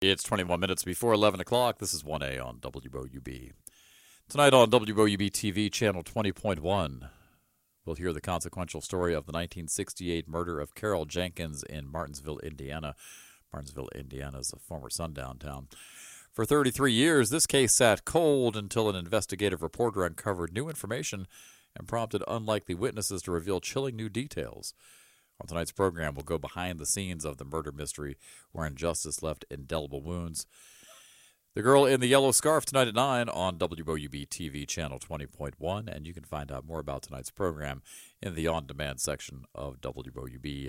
It's 21 minutes before 11 o'clock. This is 1A on WOUB. Tonight on WOUB TV, channel 20.1, we'll hear the consequential story of the 1968 murder of Carol Jenkins in Martinsville, Indiana. Martinsville, Indiana is a former sundown town. For 33 years, this case sat cold until an investigative reporter uncovered new information and prompted unlikely witnesses to reveal chilling new details. On tonight's program, we'll go behind the scenes of the murder mystery where injustice left indelible wounds. The Girl in the Yellow Scarf tonight at 9 on WOUB TV channel 20.1, and you can find out more about tonight's program in the on-demand section of WOUB.org.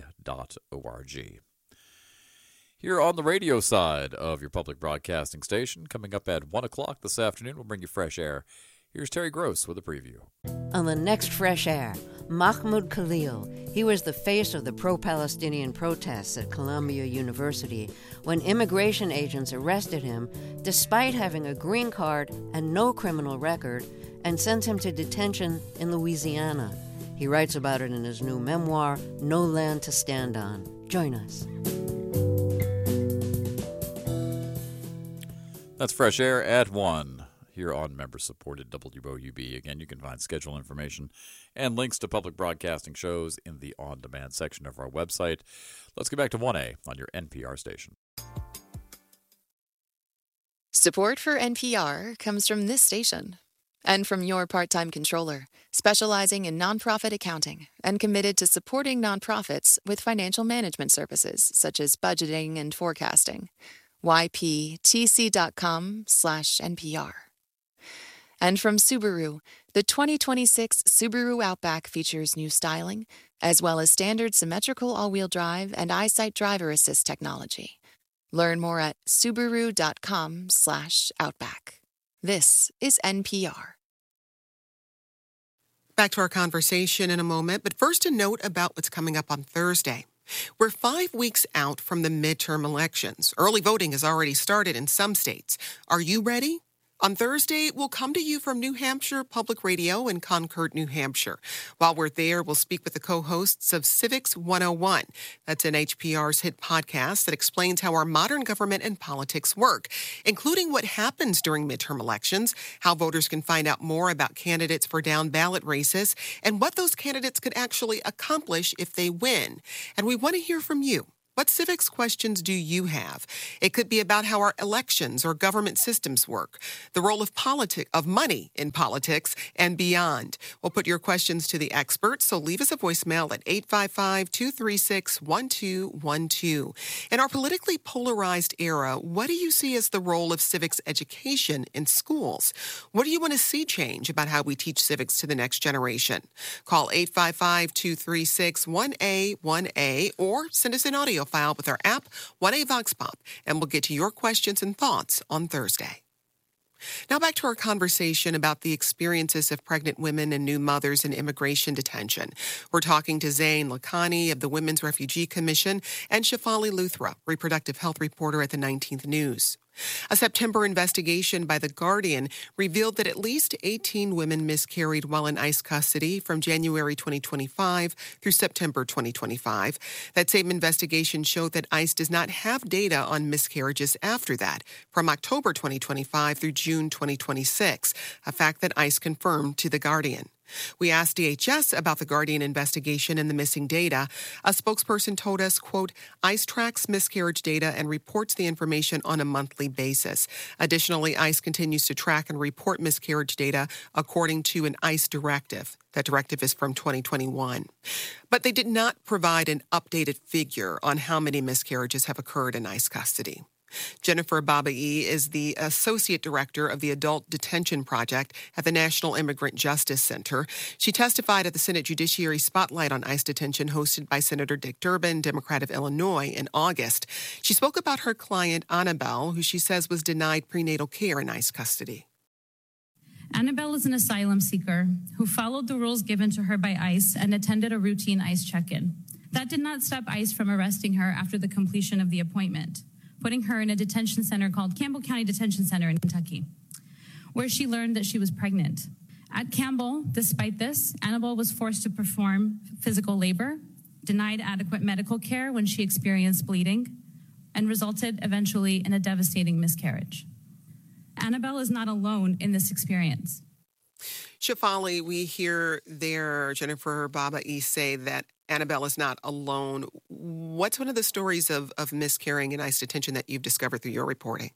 Here on the radio side of your public broadcasting station, coming up at 1 o'clock this afternoon, we'll bring you Fresh Air. Here's Terry Gross with a preview. On the next Fresh Air, Mahmoud Khalil. He was the face of the pro-Palestinian protests at Columbia University when immigration agents arrested him despite having a green card and no criminal record and sent him to detention in Louisiana. He writes about it in his new memoir, No Land to Stand On. Join us. That's Fresh Air at 1. Here on member-supported WOUB. Again, you can find schedule information and links to public broadcasting shows in the on-demand section of our website. Let's get back to 1A on your NPR station. Support for NPR comes from this station and from your part-time controller, specializing in nonprofit accounting and committed to supporting nonprofits with financial management services such as budgeting and forecasting. yptc.com/NPR. And from Subaru, the 2026 Subaru Outback features new styling, as well as standard symmetrical all-wheel drive and EyeSight driver assist technology. Learn more at Subaru.com/Outback. This is NPR. Back to our conversation in a moment, but first a note about what's coming up on Thursday. We're 5 weeks out from the midterm elections. Early voting has already started in some states. Are you ready? On Thursday, we'll come to you from New Hampshire Public Radio in Concord, New Hampshire. While we're there, we'll speak with the co-hosts of Civics 101. That's NHPR's hit podcast that explains how our modern government and politics work, including what happens during midterm elections, how voters can find out more about candidates for down-ballot races, and what those candidates could actually accomplish if they win. And we want to hear from you. What civics questions do you have? It could be about how our elections or government systems work, the role of money in politics, and beyond. We'll put your questions to the experts, so leave us a voicemail at 855-236-1212. In our politically polarized era, what do you see as the role of civics education in schools? What do you want to see change about how we teach civics to the next generation? Call 855-236-1A1A or send us an audio file with our app, 1A Vox Pop, and we'll get to your questions and thoughts on Thursday. Now back to our conversation about the experiences of pregnant women and new mothers in immigration detention. We're talking to Zain Lakhani of the Women's Refugee Commission and Shefali Luthra, reproductive health reporter at the 19th News. A September investigation by The Guardian revealed that at least 18 women miscarried while in ICE custody from January 2025 through September 2025. That same investigation showed that ICE does not have data on miscarriages after that, from October 2025 through June 2026, a fact that ICE confirmed to The Guardian. We asked DHS about the Guardian investigation and the missing data. A spokesperson told us, quote, ICE tracks miscarriage data and reports the information on a monthly basis. Additionally, ICE continues to track and report miscarriage data according to an ICE directive. That directive is from 2021. But they did not provide an updated figure on how many miscarriages have occurred in ICE custody. Jennifer Babai is the Associate Director of the Adult Detention Project at the National Immigrant Justice Center. She testified at the Senate Judiciary Spotlight on ICE detention hosted by Senator Dick Durbin, Democrat of Illinois, in August. She spoke about her client, Annabelle, who she says was denied prenatal care in ICE custody. Annabelle is an asylum seeker who followed the rules given to her by ICE and attended a routine ICE check-in. That did not stop ICE from arresting her after the completion of the appointment, putting her in a detention center called Campbell County Detention Center in Kentucky, where she learned that she was pregnant. At Campbell, despite this, Annabelle was forced to perform physical labor, denied adequate medical care when she experienced bleeding, and resulted eventually in a devastating miscarriage. Annabelle is not alone in this experience. Shefali, we hear there Jennifer Baba-E say that Annabelle is not alone. What's one of the stories of miscarrying in ICE detention that you've discovered through your reporting?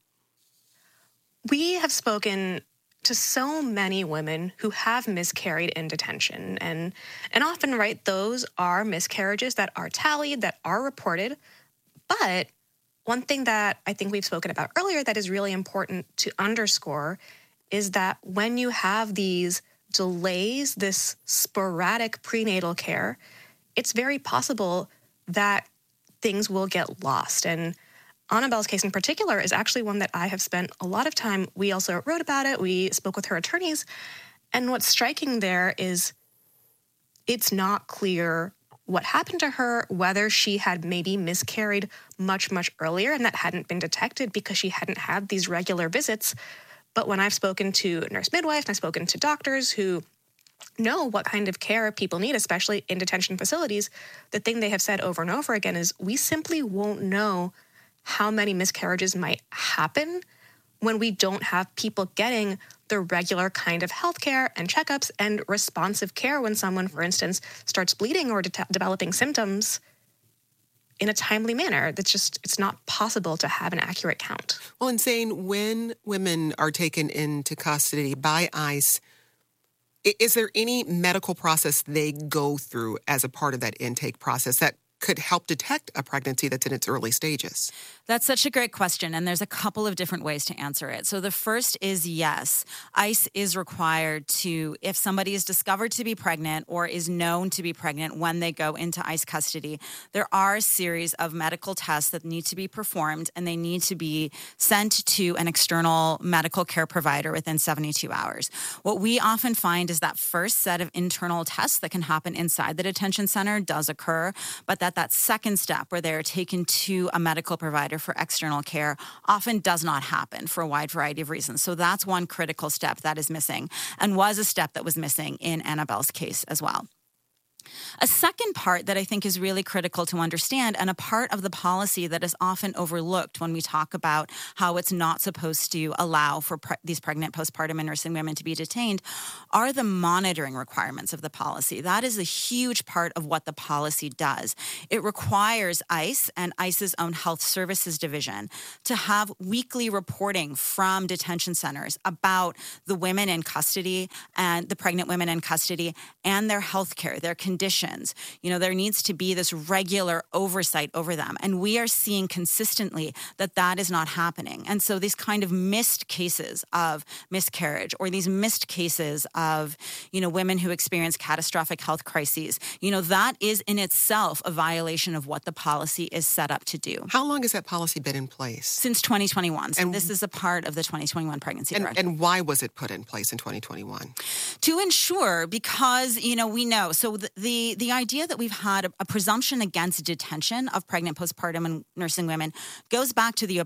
We have spoken to so many women who have miscarried in detention. And often, right, those are miscarriages that are tallied, that are reported. But one thing that I think we've spoken about earlier that is really important to underscore is that when you have these delays, this sporadic prenatal care, it's very possible that things will get lost. And Annabelle's case in particular is actually one that I have spent a lot of time. We also wrote about it. We spoke with her attorneys. And what's striking there is it's not clear what happened to her, whether she had maybe miscarried much, much earlier and that hadn't been detected because she hadn't had these regular visits. But when I've spoken to a nurse midwife and I've spoken to doctors who know what kind of care people need, especially in detention facilities, the thing they have said over and over again is we simply won't know how many miscarriages might happen when we don't have people getting the regular kind of health care and checkups and responsive care when someone, for instance, starts bleeding or developing symptoms in a timely manner. It's not possible to have an accurate count. Well, and saying when women are taken into custody by ICE, is there any medical process they go through as a part of that intake process that could help detect a pregnancy that's in its early stages? That's such a great question, and there's a couple of different ways to answer it. So the first is yes, ICE is required to, if somebody is discovered to be pregnant or is known to be pregnant when they go into ICE custody, there are a series of medical tests that need to be performed, and they need to be sent to an external medical care provider within 72 hours. What we often find is that first set of internal tests that can happen inside the detention center does occur, but that second step where they're taken to a medical provider for external care often does not happen for a wide variety of reasons. So that's one critical step that is missing and was a step that was missing in Annabelle's case as well. A second part that I think is really critical to understand, and a part of the policy that is often overlooked when we talk about how it's not supposed to allow for these pregnant postpartum and nursing women to be detained, are the monitoring requirements of the policy. That is a huge part of what the policy does. It requires ICE and ICE's own health services division to have weekly reporting from detention centers about the women in custody and the pregnant women in custody and their health care, their conditions. There needs to be this regular oversight over them. And we are seeing consistently that is not happening. And so these kind of missed cases of miscarriage or these missed cases of, women who experience catastrophic health crises, that is in itself a violation of what the policy is set up to do. How long has that policy been in place? Since 2021. So this is a part of the 2021 pregnancy directive. And why was it put in place in 2021? To ensure, because, we know. So the idea that we've had a presumption against detention of pregnant postpartum and nursing women goes back to the